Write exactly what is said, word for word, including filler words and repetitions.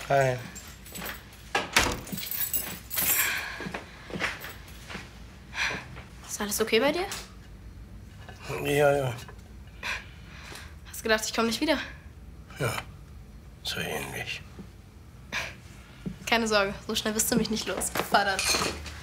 Hi. Ist alles okay bei dir? Ja, ja. Hast gedacht, ich komme nicht wieder? Ja, so ähnlich. Keine Sorge, so schnell bist du mich nicht los. Fahr dann.